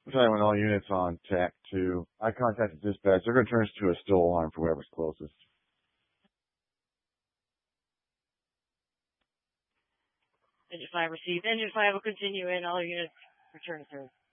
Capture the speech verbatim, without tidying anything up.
I'm telling you, when all units on tack two. I contacted dispatch. They're going to turn us to a still alarm for whoever's closest. Engine five received. Engine five will continue in. All units return to service.